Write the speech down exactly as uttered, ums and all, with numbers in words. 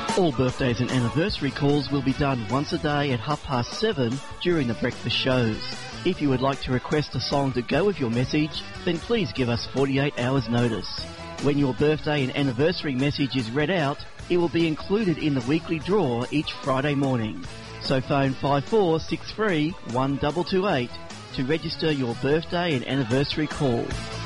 All birthdays and anniversary calls will be done once a day at half past seven during the breakfast shows. If you would like to request a song to go with your message, then please give us forty-eight hours notice. When your birthday and anniversary message is read out, it will be included in the weekly draw each Friday morning. So phone five four six three one two two eight to register your birthday and anniversary call.